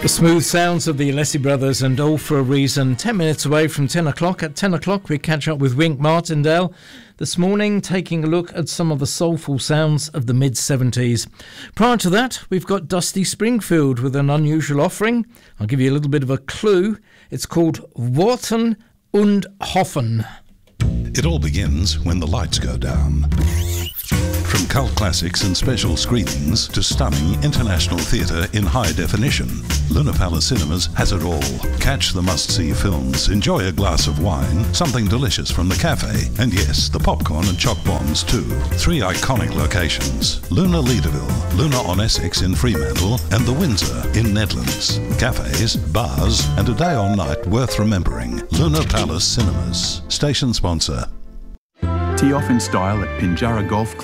The smooth sounds of the Alessi Brothers and All for a Reason. 10 minutes away from 10 o'clock. At 10 o'clock we catch up with Wink Martindale. This morning taking a look at some of the soulful sounds of the mid-70s. Prior to that we've got Dusty Springfield with an unusual offering. I'll give you a little bit of a clue. It's called Worten und Hoffen. It all begins when the lights go down. From cult classics and special screenings to stunning international theatre in high definition, Luna Palace Cinemas has it all. Catch the must-see films, enjoy a glass of wine, something delicious from the cafe, and yes, the popcorn and choc bombs too. 3 iconic locations: Luna Leederville, Luna on Essex in Fremantle, and the Windsor in Nedlands. Cafes, bars, and a day or night worth remembering. Luna Palace Cinemas. Station sponsor. Tee off in style at Pinjarra Golf Club.